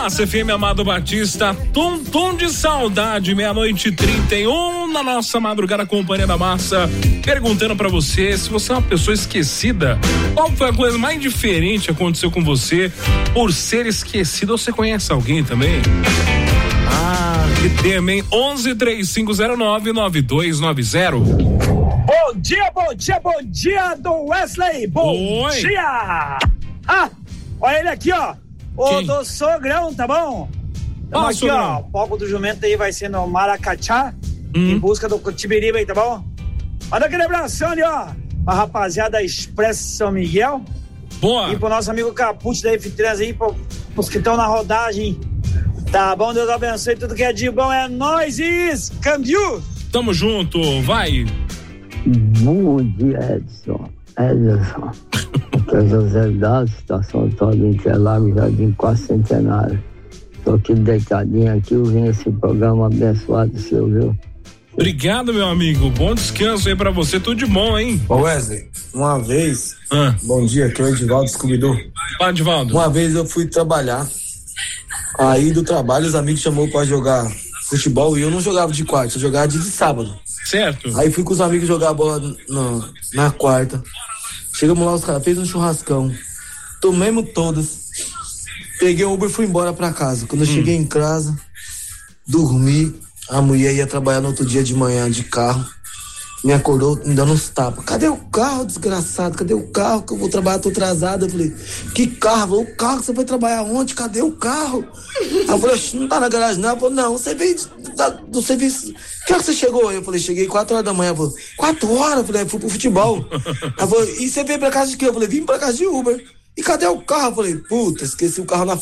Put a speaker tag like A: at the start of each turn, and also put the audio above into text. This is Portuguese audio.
A: Massa FM, Amado Batista, tom de saudade, 00:31 na nossa madrugada, Companhia da Massa, perguntando pra você se você é uma pessoa esquecida, qual foi a coisa mais diferente que aconteceu com você por ser esquecido, ou você conhece alguém também? Que tema, hein? 1135099290.
B: Bom dia, Dom Wesley. Bom dia. Olha ele aqui, ó. O do sogrão, tá bom? Tamo aqui, ó. O palco do jumento aí vai ser no Maracachá, em busca do Cotibiriba aí, tá bom? Manda aquele abração ali, ó. A rapaziada da Expresso São Miguel.
A: Boa.
B: E pro nosso amigo Caput da F3 aí, pros que estão na rodagem. Tá bom, Deus abençoe tudo que é de bom. É nóis e câmbio.
A: Tamo junto, vai.
C: Bom dia, Edson. Aqui é José Dado, Estação Antônio Interlagos, Jardim Quase Centenário. Tô aqui deitadinho aqui, ouvindo esse programa abençoado seu, viu?
A: Obrigado, meu amigo. Bom descanso aí pra você, tudo de bom, hein?
D: Ô Wesley, uma vez, bom dia, aqui é o Edivaldo Scooby-Doo.
A: Fala, Edivaldo.
D: Uma vez eu fui trabalhar, aí do trabalho os amigos chamou pra jogar futebol e eu não jogava de quarta, eu jogava de sábado.
A: Certo.
D: Aí fui com os amigos jogar a bola na quarta. Chegamos lá, os caras fez um churrascão. Tomemos todas. Peguei o Uber e fui embora pra casa. Quando eu cheguei em casa, dormi. A mulher ia trabalhar no outro dia de manhã de carro. Me acordou me dando uns tapas. Cadê o carro, desgraçado? Cadê o carro que eu vou trabalhar? Tô atrasado. Eu falei, que carro? O carro que você foi trabalhar ontem? Cadê o carro? Aí eu falei, não tá na garagem não? Ela falou, não, você veio do serviço. Que hora que você chegou? Eu falei, cheguei 4 horas da manhã. Ela falou, 4 horas? Eu falei, fui pro futebol. Ela falou, e você veio pra casa de quê? Eu falei, vim pra casa de Uber. E cadê o carro? Eu falei, puta, esqueci o carro na frente.